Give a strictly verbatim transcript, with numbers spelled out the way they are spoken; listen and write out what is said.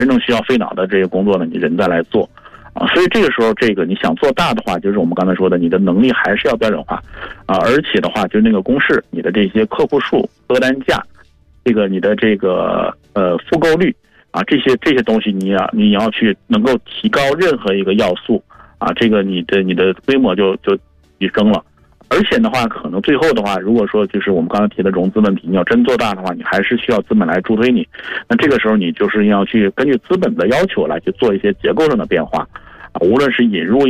真正需要费脑的这些工作呢，你人再来做。啊，所以这个时候，这个你想做大的话，就是我们刚才说的，你的能力还是要标准化，啊，而且的话，就是那个公式，你的这些客户数、客单价，这个你的这个呃复购率，啊，这些这些东西你要你要去能够提高任何一个要素，啊，这个你的你的规模就就提升了。而且的话，可能最后的话，如果说就是我们刚才提的融资问题，你要真做大的话，你还是需要资本来助推你。那这个时候，你就是要去根据资本的要求来去做一些结构上的变化，啊，无论是引入